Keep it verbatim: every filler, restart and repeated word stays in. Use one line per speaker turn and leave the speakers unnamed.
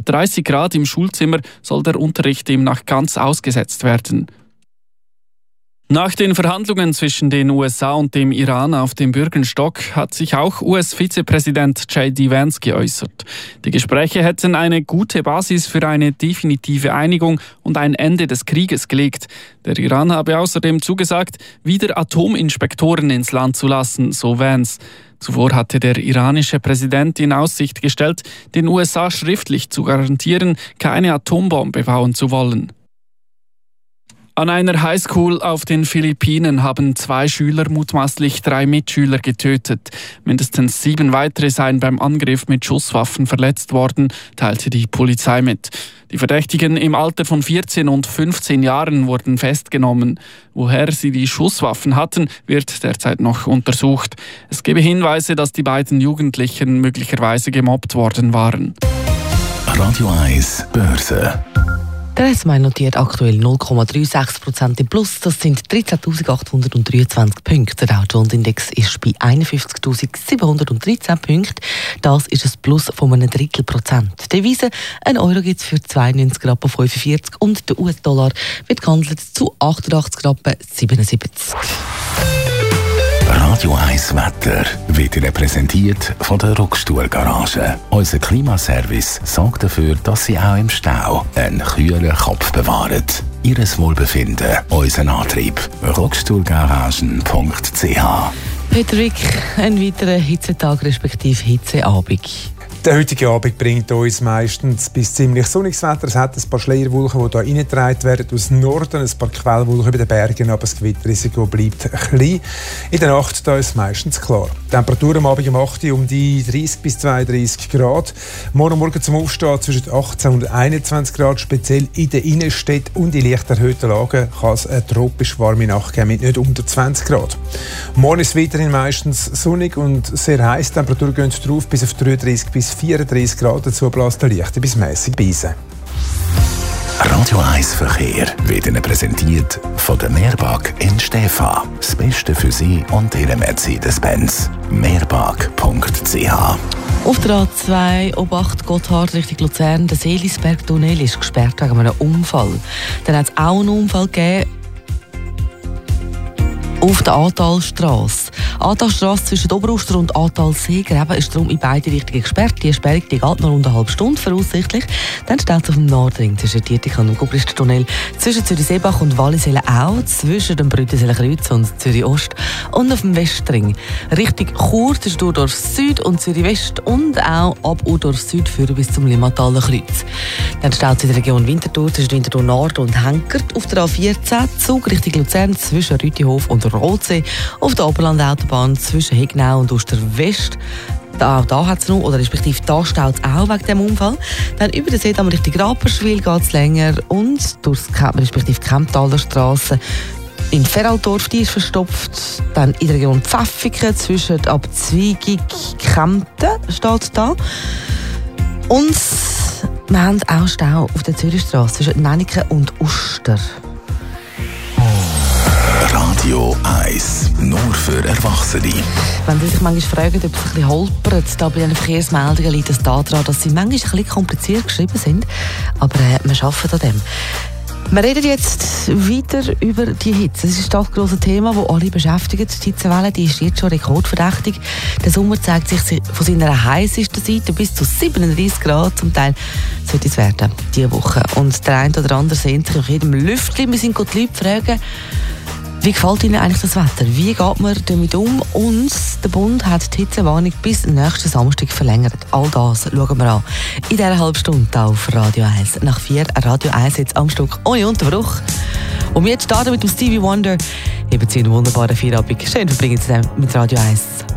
dreißig Grad im Schulzimmer soll der Unterricht demnach ganz ausgesetzt werden. Nach den Verhandlungen zwischen den U S A und dem Iran auf dem Bürgerstock hat sich auch U S-Vizepräsident J D Vance geäußert. Die Gespräche hätten eine gute Basis für eine definitive Einigung und ein Ende des Krieges gelegt. Der Iran habe außerdem zugesagt, wieder Atominspektoren ins Land zu lassen, so Vance. Zuvor hatte der iranische Präsident in Aussicht gestellt, den U S A schriftlich zu garantieren, keine Atombombe bauen zu wollen. An einer Highschool auf den Philippinen haben zwei Schüler mutmaßlich drei Mitschüler getötet. Mindestens sieben weitere seien beim Angriff mit Schusswaffen verletzt worden, teilte die Polizei mit. Die Verdächtigen im Alter von vierzehn und fünfzehn Jahren wurden festgenommen. Woher sie die Schusswaffen hatten, wird derzeit noch untersucht. Es gebe Hinweise, dass die beiden Jugendlichen möglicherweise gemobbt worden waren.
Radio eins Börse.
Der S M I notiert aktuell null Komma sechsunddreißig Prozent im Plus. Das sind dreizehntausendachthundertdreiundzwanzig Punkte. Der Dow Jones Index ist bei einundfünfzigtausendsiebenhundertdreizehn Punkten. Das ist ein Plus von einem Drittel Prozent. Die Devise, ein Euro gibt es für zweiundneunzig Rappen fünfundvierzig und der U S-Dollar wird gehandelt zu achtundachtzig Rappen siebenundsiebzig.
Radio eins Wetter wird Ihnen präsentiert von der Rockstuhl Garage. Unser Klimaservice sorgt dafür, dass Sie auch im Stau einen kühlen Kopf bewahren. Ihres Wohlbefinden, unser Antrieb. rockstuhlgaragen punkt c h.
Peter Wick, ein weiterer Hitzetag respektive Hitzeabend.
Der heutige Abend bringt uns meistens bis ziemlich sonniges Wetter. Es hat ein paar Schleierwolken, die hier reingetragen werden. Aus Norden ein paar Quellwolken über den Bergen, aber das Gewitterrisiko bleibt klein. In der Nacht da ist es meistens klar. Die Temperatur am Abend um acht Uhr um die dreißig bis zweiunddreißig Grad. Morgen Morgen zum Aufstehen zwischen achtzehn und einundzwanzig Grad. Speziell in den Innenstädten und in leicht erhöhten Lagen kann es eine tropisch warme Nacht geben mit nicht unter zwanzig Grad. Morgen ist es weiterhin meistens sonnig und sehr heiß. Die Temperatur geht drauf bis auf dreiunddreißig bis vierunddreißig Grad, dazu bläst der leichte bis mäßig Beise.
Radio eins Verkehr wird Ihnen präsentiert von der Meerbag in Stäfa. Das Beste für Sie und Ihre Mercedes-Benz. meerbag punkt c h.
Auf der A zwei Obacht Gotthard Richtung Luzern, der Seelisberg-Tunnel ist gesperrt wegen einem Unfall. Dann hat es auch einen Unfall gegeben auf der Ahrtalstrasse. Ahrtalstrasse zwischen Oberuster und Ahrtal-Seegräben ist darum in beide Richtungen gesperrt. Die Sperrung die geht noch rund eine halbe Stunde voraussichtlich. Dann steht es auf dem Nordring zwischen Dietikon und Gubristentunnel, zwischen Zürich-Seebach und Wallisellen auch, zwischen dem Brüttenseelenkreuz und Zürich-Ost und auf dem Westring. Richtung Chur zwischen Urdorf Süd und Zürich-West und auch ab Urdorf Süd führen bis zum Limmataler Kreuz. Dann steht es in der Region Winterthur zwischen Winterthur Nord und Henkert auf der A vierzehn, Zug Richtung Luzern zwischen Rütihof und Rotsee, auf der Oberlandautobahn zwischen Hegnau und Osterwest. Da, da hat es noch, oder respektive da staut es auch wegen dem Unfall. Dann über den See dann Richtung Rapperswil geht es länger und durch respektive die Kemptaler Strasse in Feraldorf, die ist verstopft. Dann in der Region Pfäffiken zwischen Abzweigung Kempten steht da. Und wir haben auch Stau auf der Zürichstrasse zwischen Nennike und Uster.
Radio eins, nur für Erwachsene.
Wenn Sie sich manchmal fragen, ob es ein bisschen holpert, da bei den Verkehrsmeldungen liegt es daran, dass sie manchmal ein bisschen kompliziert geschrieben sind. Aber äh, wir arbeiten an dem. Wir reden jetzt weiter über die Hitze. Das ist das grosse Thema, das alle beschäftigt. Die Hitzewelle die ist jetzt schon rekordverdächtig. Der Sommer zeigt sich von seiner heißesten Seite bis zu siebenunddreißig Grad. Zum Teil sollte es werden, diese Woche. Und der eine oder andere sehnt sich nach jedem Lüftchen. Wir sind die Leute fragen, wie gefällt Ihnen eigentlich das Wetter? Wie geht man damit um? Und der Bund hat die Hitzewarnung bis nächsten Samstag verlängert. All das schauen wir an. In dieser halben Stunde auf Radio eins. Nach vier Radio eins jetzt am Stück ohne Unterbruch. Und wir jetzt starten mit dem Stevie Wonder. Eben Sie einen wunderbaren Feierabend. Schön verbringen Sie mit Radio eins.